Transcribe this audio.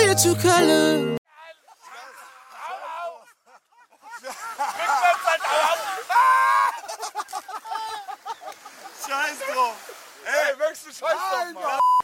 your true color. Scheiß drauf. Ey, möchtest du Scheiß drauf machen?